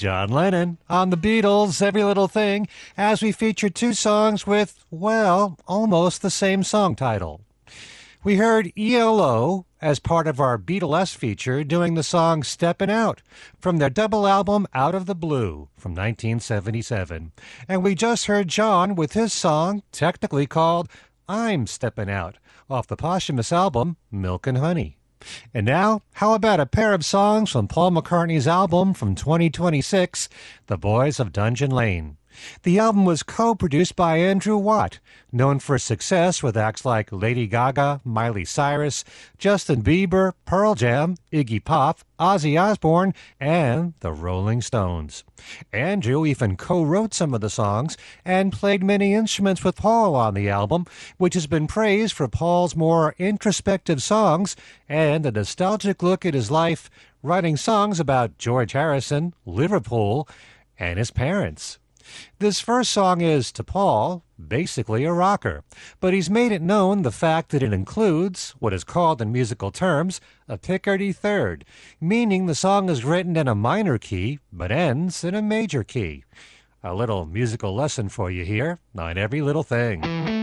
John Lennon on the Beatles' Every Little Thing, as we feature two songs with, well, almost the same song title. We heard ELO as part of our Beatles feature doing the song Steppin' Out from their double album Out of the Blue from 1977. And we just heard John with his song, technically called I'm Steppin' Out, off the posthumous album Milk and Honey. And now, how about a pair of songs from Paul McCartney's album from 2026, The Boys of Dungeon Lane. The album was co-produced by Andrew Watt, known for success with acts like Lady Gaga, Miley Cyrus, Justin Bieber, Pearl Jam, Iggy Pop, Ozzy Osbourne, and the Rolling Stones. Andrew even co-wrote some of the songs and played many instruments with Paul on the album, which has been praised for Paul's more introspective songs and a nostalgic look at his life, writing songs about George Harrison, Liverpool, and his parents. This first song is, to Paul, basically a rocker, but he's made it known the fact that it includes what is called in musical terms a Picardy third, meaning the song is written in a minor key but ends in a major key. A little musical lesson for you here on Every Little Thing.